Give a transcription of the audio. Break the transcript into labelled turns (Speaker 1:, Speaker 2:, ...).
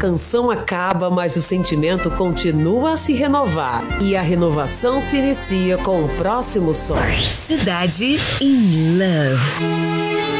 Speaker 1: canção acaba, mas o sentimento continua a se renovar. E a renovação se inicia com o próximo som.
Speaker 2: Cidade in Love.